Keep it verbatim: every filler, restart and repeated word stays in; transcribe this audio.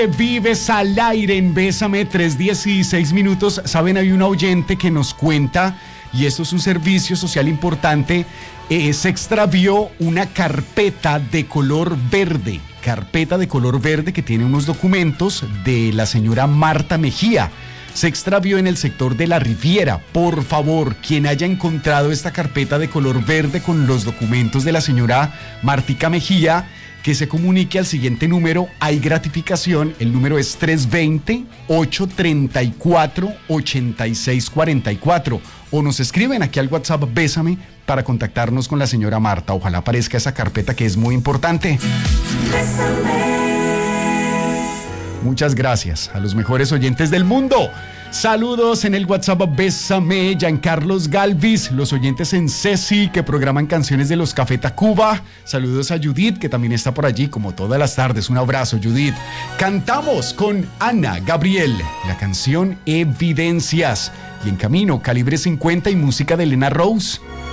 Vives al aire en Bésame, tres dieciséis minutos. Saben, hay un oyente que nos cuenta, y esto es un servicio social importante, eh, se extravió una carpeta de color verde, carpeta de color verde que tiene unos documentos de la señora Marta Mejía. Se extravió en el sector de la Riviera. Por favor, quien haya encontrado esta carpeta de color verde con los documentos de la señora Martica Mejía, que se comunique al siguiente número. Hay gratificación. El número es tres dos cero, ocho tres cuatro, ocho seis cuatro cuatro. O nos escriben aquí al WhatsApp Bésame para contactarnos con la señora Marta. Ojalá aparezca esa carpeta, que es muy importante. Bésame. Muchas gracias a los mejores oyentes del mundo. Saludos en el WhatsApp Bésame, Giancarlos Galvis, los oyentes en Ceci que programan canciones de los Café Tacuba. Saludos a Judith, que también está por allí como todas las tardes. Un abrazo, Judith. Cantamos con Ana Gabriel la canción Evidencias. Y en camino, Calibre cincuenta y música de Elena Rose.